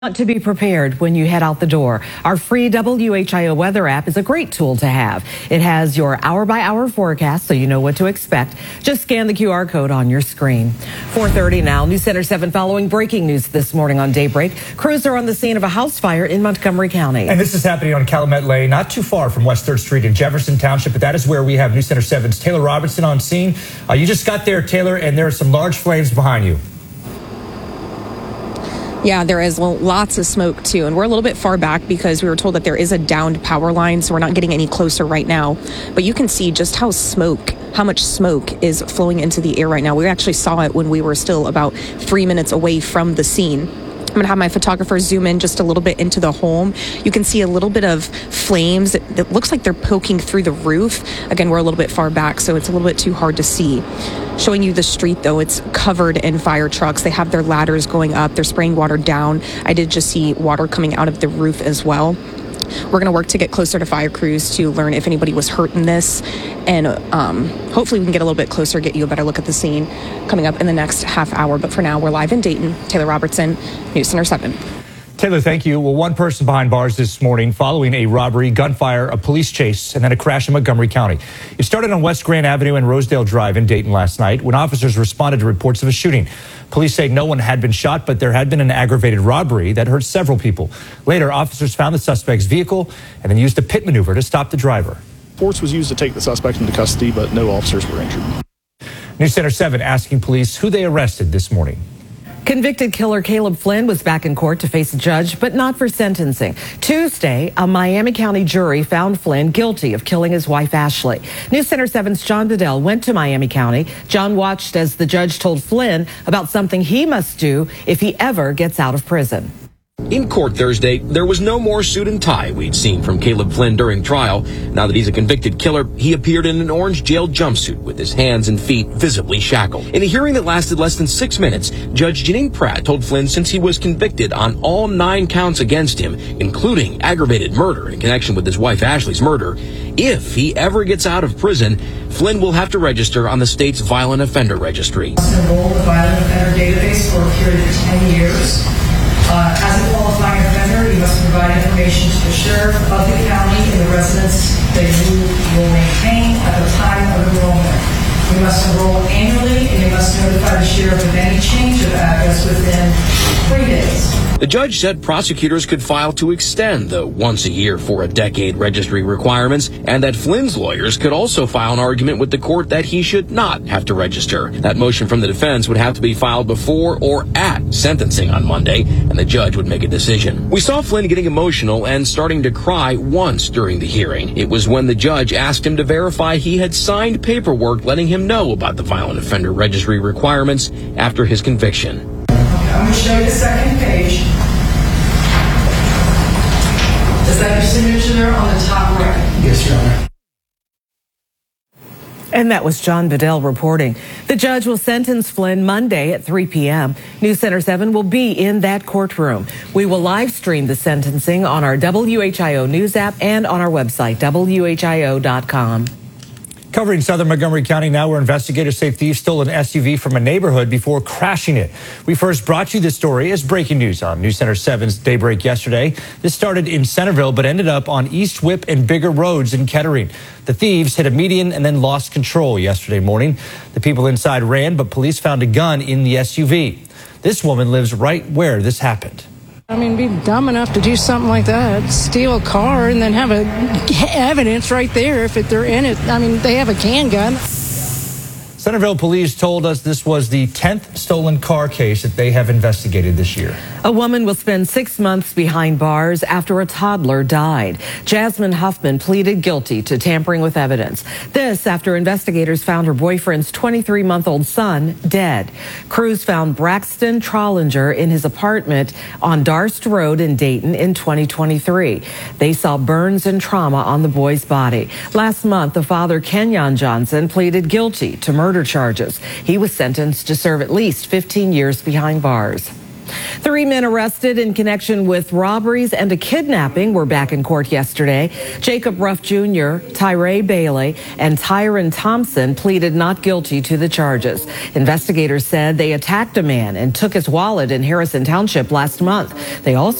Want to be prepared when you head out the door. Our free WHIO weather app is a great tool to have. It has your hour-by-hour forecast so you know what to expect. Just scan the QR code on your screen. 4:30 now. News Center 7 following breaking news this morning on Daybreak. Crews are on the scene of a house fire in Montgomery County. And this is happening on Calumet Lane, not too far from West 3rd Street in Jefferson Township, but that is where we have News Center 7's Taylor Robertson on scene. You just got there, Taylor, and there are some large flames behind you. Yeah, there is lots of smoke, too. And we're a little bit far back because we were told that there is a downed power line, so we're not getting any closer right now. But you can see just how much smoke is flowing into the air right now. We actually saw it when we were still about 3 minutes away from the scene. I'm going to have my photographer zoom in just a little bit into the home. You can see a little bit of flames. It looks like they're poking through the roof. Again, we're a little bit far back, so it's a little bit too hard to see. Showing you the street, though, it's covered in fire trucks. They have their ladders going up. They're spraying water down. I did just see water coming out of the roof as well. We're going to work to get closer to fire crews to learn if anybody was hurt in this. And hopefully we can get a little bit closer, get you a better look at the scene coming up in the next half hour. But for now, we're live in Dayton. Taylor Robertson, News Center 7. Taylor, thank you. Well, one person behind bars this morning following a robbery, gunfire, a police chase, and then a crash in Montgomery County. It started on West Grand Avenue and Rosedale Drive in Dayton last night when officers responded to reports of a shooting. Police say no one had been shot, but there had been an aggravated robbery that hurt several people. Later, officers found the suspect's vehicle and then used a pit maneuver to stop the driver. Force was used to take the suspect into custody, but no officers were injured. News Center 7 asking police who they arrested this morning. Convicted killer Caleb Flynn was back in court to face a judge, but not for sentencing. Tuesday, a Miami County jury found Flynn guilty of killing his wife, Ashley. News Center 7's John Bedell went to Miami County. John watched as the judge told Flynn about something he must do if he ever gets out of prison. In court Thursday, there was no more suit and tie we'd seen from Caleb Flynn during trial. Now that he's a convicted killer, he appeared in an orange jail jumpsuit with his hands and feet visibly shackled. In a hearing that lasted less than 6 minutes, Judge Janine Pratt told Flynn since he was convicted on all 9 counts against him, including aggravated murder in connection with his wife Ashley's murder, if he ever gets out of prison, Flynn will have to register on the state's violent offender registry. Enroll in the violent offender database for a period of 10 years. As a qualifying offender, you must provide information to the sheriff of the county and the residence that you will maintain at the time of enrollment. You must enroll annually, and you must notify the sheriff of any change of address within 3 days. The judge said prosecutors could file to extend the once a year for a decade registry requirements, and that Flynn's lawyers could also file an argument with the court that he should not have to register. That motion from the defense would have to be filed before or at sentencing on Monday, and the judge would make a decision. We saw Flynn getting emotional and starting to cry once during the hearing. It was when the judge asked him to verify he had signed paperwork letting him know about the violent offender registry requirements after his conviction. I'm going to show you the second page. Is that your signature there on the top right? Yes, Your Honor. And that was John Bedell reporting. The judge will sentence Flynn Monday at 3 p.m. News Center 7 will be in that courtroom. We will live stream the sentencing on our WHIO News app and on our website, WHIO.com. Covering southern Montgomery County now, where investigators say thieves stole an SUV from a neighborhood before crashing it. We first brought you this story as breaking news on News Center 7's Daybreak yesterday. This started in Centerville, but ended up on East Whip and Bigger Roads in Kettering. The thieves hit a median and then lost control yesterday morning. The people inside ran, but police found a gun in the SUV. This woman lives right where this happened. I mean, be dumb enough to do something like that, steal a car and then have evidence right there if they're in it. I mean, they have a can gun. Centerville police told us this was the 10th stolen car case that they have investigated this year. A woman will spend 6 months behind bars after a toddler died. Jasmine Huffman pleaded guilty to tampering with evidence. This after investigators found her boyfriend's 23-month-old son dead. Crews found Braxton Trollinger in his apartment on Darst Road in Dayton in 2023. They saw burns and trauma on the boy's body. Last month, the father, Kenyon Johnson, pleaded guilty to murder charges. He was sentenced to serve at least 15 years behind bars. 3 men arrested in connection with robberies and a kidnapping were back in court yesterday. Jacob Ruff Jr., Tyree Bailey, and Tyron Thompson pleaded not guilty to the charges. Investigators said they attacked a man and took his wallet in Harrison Township last month. They also